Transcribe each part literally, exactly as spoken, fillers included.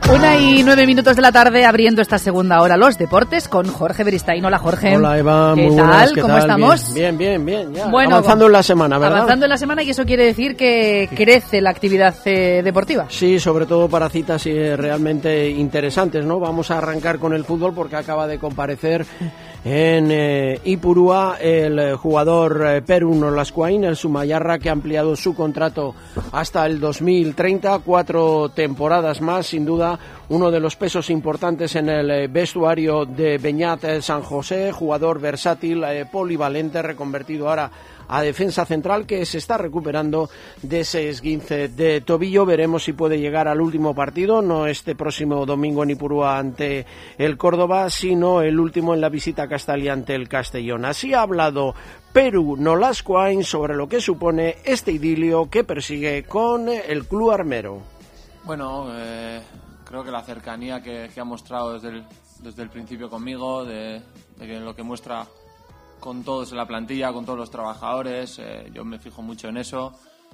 Una y nueve minutos de la tarde, abriendo esta segunda hora los deportes con Jorge Beristain. Hola, Jorge. Hola, Eva. ¿Qué muy tal? buenas, ¿qué ¿Cómo tal? estamos? Bien, bien, bien. bien ya. Bueno, avanzando en la semana, ¿verdad? Avanzando en la semana, y eso quiere decir que crece la actividad eh, deportiva. Sí, sobre todo para citas eh, realmente interesantes, ¿no? Vamos a arrancar con el fútbol porque acaba de comparecer en eh, Ipurúa el eh, jugador eh, Peru Nolascoain, el Zumayarra, que ha ampliado su contrato hasta el dos mil treinta, cuatro temporadas más, sin duda uno de los pesos importantes en el eh, vestuario de Beñat eh, San José, jugador versátil, eh, polivalente, reconvertido ahora a defensa central, que se está recuperando de ese esguince de tobillo. Veremos si puede llegar al último partido, no este próximo domingo en Ipurúa ante el Córdoba, sino el último en la visita a Castalia ante el Castellón. Así ha hablado Peru Nolascoain sobre lo que supone este idilio que persigue con el club armero. Bueno, eh, creo que la cercanía que, que ha mostrado desde el, desde el principio conmigo, de, de que lo que muestra con todos en la plantilla, con todos los trabajadores, eh, yo me fijo mucho en eso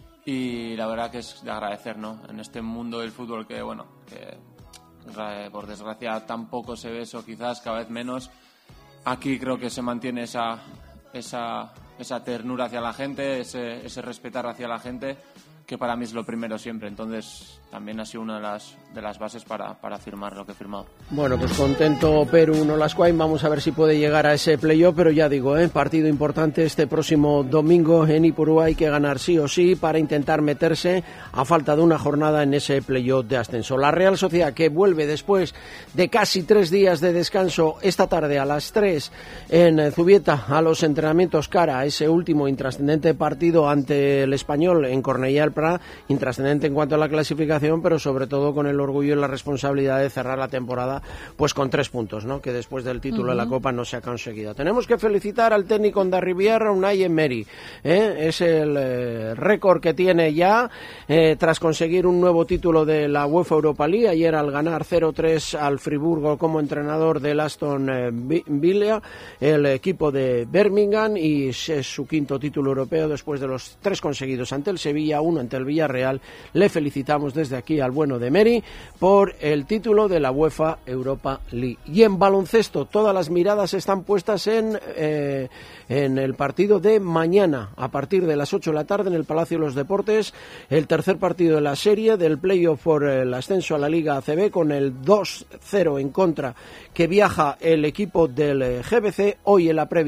y la verdad que es de agradecer, ¿no? En este mundo del fútbol que, bueno, que eh, por desgracia tampoco se ve eso, quizás cada vez menos. Aquí creo que se mantiene esa, esa, esa ternura hacia la gente, ese, ese respetar hacia la gente, que para mí es lo primero siempre. Entonces también ha sido una de las, de las bases para, para firmar lo que he firmado. Bueno, pues contento Peru Nolascoain, vamos a ver si puede llegar a ese playoff, pero ya digo, ¿eh? partido importante este próximo domingo en Ipurúa, hay que ganar sí o sí para intentar meterse a falta de una jornada en ese playoff de ascenso. La Real Sociedad, que vuelve después de casi tres días de descanso esta tarde a las tres en Zubieta a los entrenamientos cara a ese último intrascendente partido ante el Español en Cornellà del Prat, intrascendente en cuanto a la clasificación, pero sobre todo con el orgullo y la responsabilidad de cerrar la temporada pues con tres puntos, ¿no? Que después del título uh-huh. de la Copa no se ha conseguido. Tenemos que felicitar al técnico Ondarribiarra, Unai Emery, ¿eh? Es el eh, récord que tiene ya eh, tras conseguir un nuevo título de la UEFA Europa League, ayer al ganar cero tres al Friburgo como entrenador del Aston eh, Villa, el equipo de Birmingham, y es su quinto título europeo después de los tres conseguidos ante el Sevilla, uno ante el Villarreal. Le felicitamos desde aquí al bueno de Emery por el título de la UEFA Europa League. Y en baloncesto todas las miradas están puestas en, eh, en el partido de mañana a partir de las ocho de la tarde en el Palacio de los Deportes, el tercer partido de la serie del playoff por el ascenso a la Liga A C B, con el dos cero en contra que viaja el equipo del G B C. Hoy en la previa